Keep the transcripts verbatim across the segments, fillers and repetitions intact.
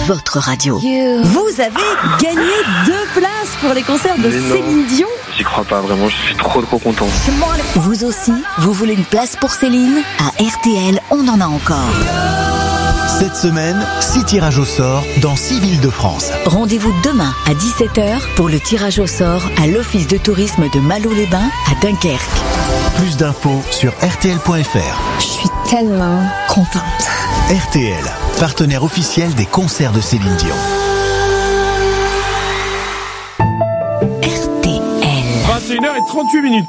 votre radio. You. Vous avez gagné deux places pour les concerts de Céline Dion. J'y crois pas vraiment, je suis trop trop content. Vous aussi, vous voulez une place pour Céline ? À R T L, on en a encore. Cette semaine, six tirages au sort dans six villes de France. Rendez-vous demain à dix-sept heures pour le tirage au sort à l'Office de tourisme de Malo-les-Bains à Dunkerque. Plus d'infos sur R T L point F R. Je suis tellement contente. R T L, partenaire officiel des concerts de Céline Dion. R T L. vingt et une heures trente-huit minutes.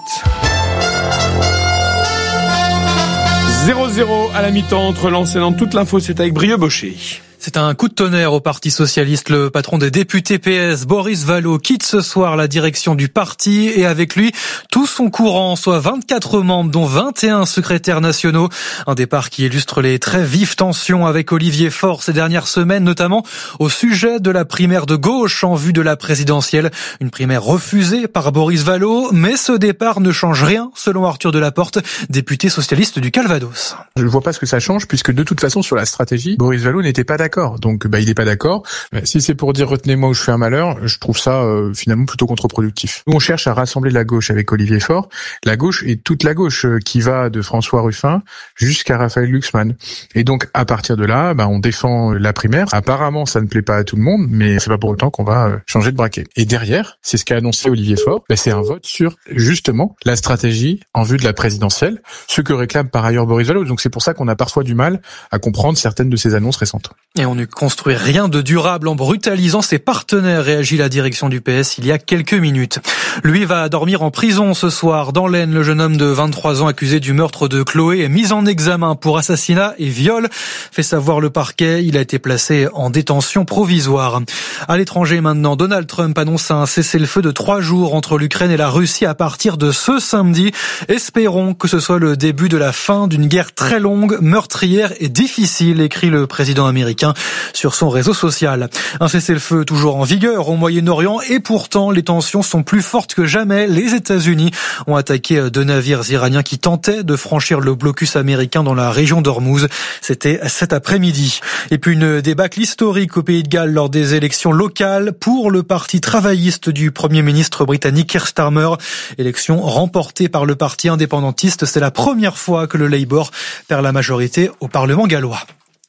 zéro zéro à la mi-temps entre Lens et Nantes. Toute l'info, c'est avec Brieux Baucher. C'est un coup de tonnerre au Parti socialiste. Le patron des députés P S, Boris Vallaud, quitte ce soir la direction du parti et avec lui tout son courant, soit vingt-quatre membres, dont vingt et un secrétaires nationaux. Un départ qui illustre les très vives tensions avec Olivier Faure ces dernières semaines, notamment au sujet de la primaire de gauche en vue de la présidentielle. Une primaire refusée par Boris Vallaud, mais ce départ ne change rien, selon Arthur Delaporte, député socialiste du Calvados. Je ne vois pas ce que ça change, puisque de toute façon, sur la stratégie, Boris Vallaud n'était pas d'accord. Donc, bah, il n'est pas d'accord. Si c'est pour dire retenez-moi ou je fais un malheur, je trouve ça euh, finalement plutôt contre-productif. Nous, on cherche à rassembler la gauche avec Olivier Faure. La gauche est toute la gauche euh, qui va de François Ruffin jusqu'à Raphaël Glucksmann. Et donc, à partir de là, bah, on défend la primaire. Apparemment, ça ne plaît pas à tout le monde, mais c'est pas pour autant qu'on va euh, changer de braquet. Et derrière, c'est ce qu'a annoncé Olivier Faure. Bah, c'est un vote sur justement la stratégie en vue de la présidentielle, ce que réclame par ailleurs Boris Vallaud. Donc, c'est pour ça qu'on a parfois du mal à comprendre certaines de ces annonces récentes. Et on ne construit rien de durable en brutalisant ses partenaires, réagit la direction du P S il y a quelques minutes. Lui va dormir en prison ce soir. Dans l'Aisne, le jeune homme de vingt-trois ans accusé du meurtre de Chloé est mis en examen pour assassinat et viol. Fait savoir le parquet, il a été placé en détention provisoire. À l'étranger maintenant, Donald Trump annonce un cessez-le-feu de trois jours entre l'Ukraine et la Russie à partir de ce samedi. Espérons que ce soit le début de la fin d'une guerre très longue, meurtrière et difficile, écrit le président américain sur son réseau social. Un cessez-le-feu toujours en vigueur au Moyen-Orient et pourtant les tensions sont plus fortes que jamais. Les États-Unis ont attaqué deux navires iraniens qui tentaient de franchir le blocus américain dans la région d'Ormuz. C'était cet après-midi. Et puis une débâcle historique au Pays de Galles lors des élections locales pour le parti travailliste du Premier ministre britannique Keir Starmer. Élection remportée par le parti indépendantiste. C'est la première fois que le Labour perd la majorité au Parlement gallois.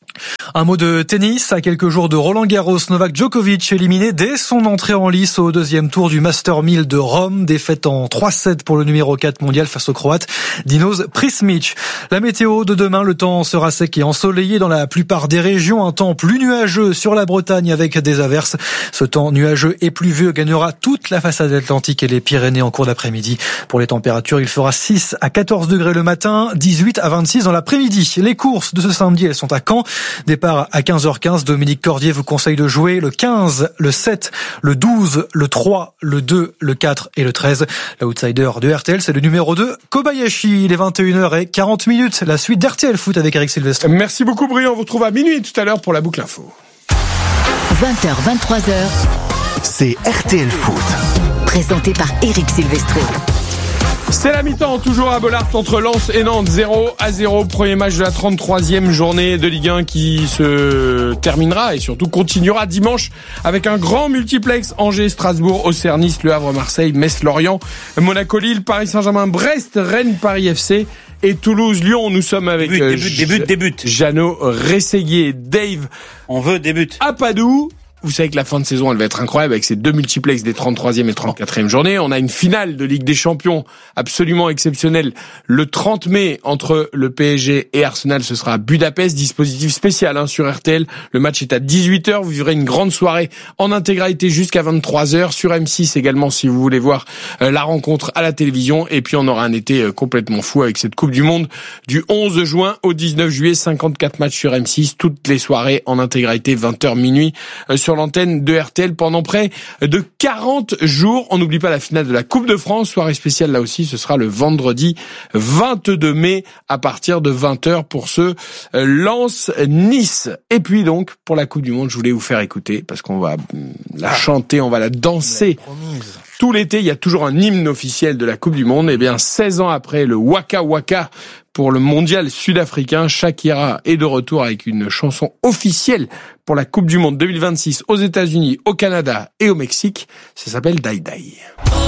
Un mot de tennis. À quelques jours de Roland-Garros, Novak Djokovic éliminé dès son entrée en lice au deuxième tour du Master mille de Rome. Défaite en trois sept pour le numéro quatre mondial face au Croate Dinos Prismic. La météo de demain, le temps sera sec et ensoleillé dans la plupart des régions. Un temps plus nuageux sur la Bretagne avec des averses. Ce temps nuageux et pluvieux gagnera toute la façade atlantique et les Pyrénées en cours d'après-midi. Pour les températures, il fera six à quatorze degrés le matin, dix-huit à vingt-six dans l'après-midi. Les courses de ce samedi, elles sont à Caen. Départ à quinze heures quinze, Dominique Cordier vous conseille de jouer le quinze, le sept, le douze, le trois, le deux, le quatre et le treize. L'outsider de R T L, c'est le numéro deux, Kobayashi. Il est vingt et une heures quarante minutes. La suite d'R T L Foot avec Eric Silvestre. Merci beaucoup Briand, on vous retrouve à minuit tout à l'heure pour la boucle info. vingt heures, vingt-trois heures. C'est R T L Foot. Présenté par Eric Silvestre. C'est la mi-temps, toujours à Bollaert entre Lens et Nantes, zéro à zéro. Premier match de la trente-troisième journée de Ligue un qui se terminera et surtout continuera dimanche avec un grand multiplex. Angers, Strasbourg, Auxerre, Nice, Le Havre, Marseille, Metz, Lorient, Monaco, Lille, Paris Saint-Germain, Brest, Rennes, Paris F C et Toulouse, Lyon. Nous sommes avec début, début, début, début. Jeannot Rességuier, Dave. On veut début. Apadou. Vous savez que la fin de saison, elle va être incroyable avec ces deux multiplex des trente-troisième et trente-quatrième journées. On a une finale de Ligue des Champions absolument exceptionnelle le trente mai entre le P S G et Arsenal. Ce sera à Budapest, dispositif spécial hein, sur R T L. Le match est à dix-huit heures. Vous vivrez une grande soirée en intégralité jusqu'à vingt-trois heures sur M six également si vous voulez voir euh, la rencontre à la télévision. Et puis on aura un été euh, complètement fou avec cette Coupe du Monde du onze juin au dix-neuf juillet. cinquante-quatre matchs sur M six, toutes les soirées en intégralité, vingt heures minuit euh, sur sur l'antenne de R T L pendant près de quarante jours. On n'oublie pas la finale de la Coupe de France, soirée spéciale là aussi, ce sera le vendredi vingt-deux mai à partir de vingt heures pour ce Lens-Nice. Et puis donc, pour la Coupe du Monde, je voulais vous faire écouter, parce qu'on va la chanter, on va la danser. Tout l'été, il y a toujours un hymne officiel de la Coupe du Monde. Et bien, seize ans après le Waka Waka pour le mondial sud-africain, Shakira est de retour avec une chanson officielle pour la Coupe du Monde deux mille vingt-six aux États-Unis, au Canada et au Mexique. Ça s'appelle Die Die.